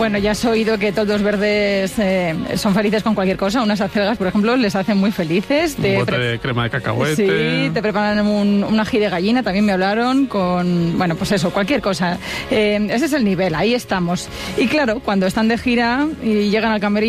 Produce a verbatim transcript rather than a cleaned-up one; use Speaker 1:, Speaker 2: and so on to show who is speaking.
Speaker 1: Bueno, ya has oído que todos los verdes eh, son felices con cualquier cosa. Unas acelgas, por ejemplo, les hacen muy felices.
Speaker 2: Un
Speaker 1: te
Speaker 2: bote
Speaker 1: pre-
Speaker 2: de crema de cacahuete.
Speaker 1: Sí, te preparan un, un ají de gallina, también me hablaron con... Bueno, pues eso, cualquier cosa. Eh, ese es el nivel, ahí estamos. Y claro, cuando están de gira y llegan al camerino,